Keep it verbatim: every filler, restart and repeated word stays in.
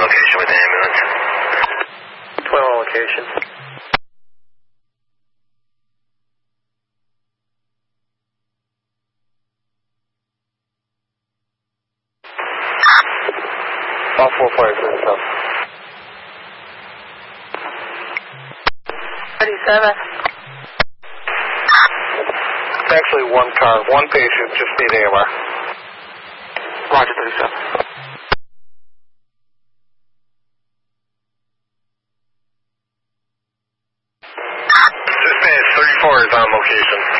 location with the ambulance. twin on location. All four fires in the south. thirty-seven. It's actually one car, one patient, just need A M R. Roger, thirty-seven. Dispatch thirty-four is on location.